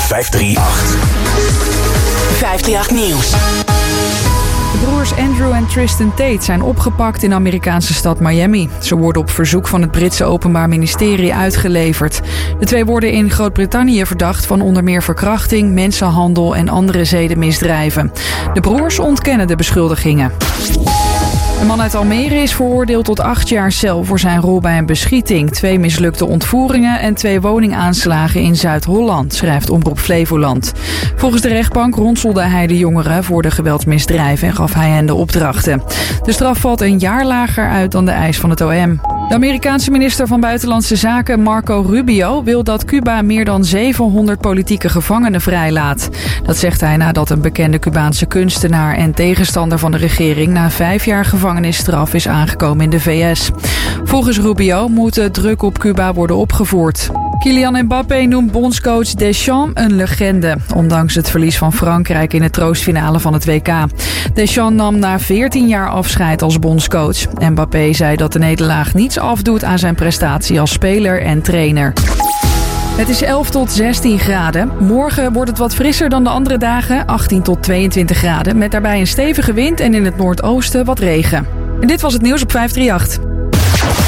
538. 538 Nieuws. De broers Andrew en Tristan Tate zijn opgepakt in de Amerikaanse stad Miami. Ze worden op verzoek van het Britse Openbaar Ministerie uitgeleverd. De twee worden in Groot-Brittannië verdacht van onder meer verkrachting, mensenhandel en andere zedenmisdrijven. De broers ontkennen de beschuldigingen. Een man uit Almere is veroordeeld tot 8 jaar cel voor zijn rol bij een beschieting, 2 mislukte ontvoeringen en 2 woningaanslagen in Zuid-Holland, schrijft Omroep Flevoland. Volgens de rechtbank ronselde hij de jongeren voor de geweldsmisdrijven en gaf hij hen de opdrachten. De straf valt een jaar lager uit dan de eis van het OM. De Amerikaanse minister van Buitenlandse Zaken Marco Rubio wil dat Cuba meer dan 700 politieke gevangenen vrijlaat. Dat zegt hij nadat een bekende Cubaanse kunstenaar en tegenstander van de regering na 5 jaar gevangenisstraf is aangekomen in de VS. Volgens Rubio moet de druk op Cuba worden opgevoerd. Kylian Mbappé noemt bondscoach Deschamps een legende, ondanks het verlies van Frankrijk in de troostfinale van het WK. Deschamps nam na 14 jaar afscheid als bondscoach. Mbappé zei dat de nederlaag niets afdoet aan zijn prestatie als speler en trainer. Het is 11 tot 16 graden. Morgen wordt het wat frisser dan de andere dagen, 18 tot 22 graden, met daarbij een stevige wind en in het noordoosten wat regen. En dit was het nieuws op 538.